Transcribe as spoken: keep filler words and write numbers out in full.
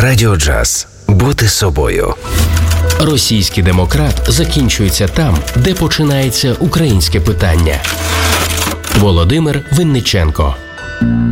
Радіо Джаз. Бути собою. Російський демократ закінчується там, де починається українське питання. Володимир Винниченко.